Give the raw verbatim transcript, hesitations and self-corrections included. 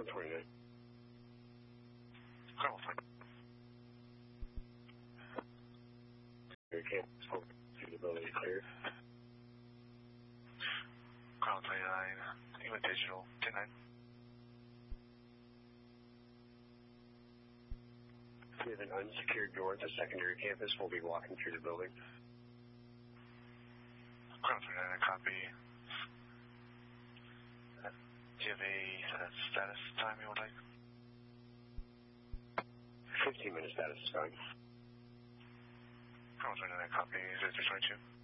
Ground twenty-nine. Ground twenty-nine. Your campus will see the building clear. Ground twenty-nine. Even digital. ten nine. We have an unsecured door at the secondary campus. We'll be walking through the building. Ground twenty-nine, I copy. Uh, do you have a uh, status time you would like? fifteen minute status is fine. Ground twenty-nine, I copy. zero three two two.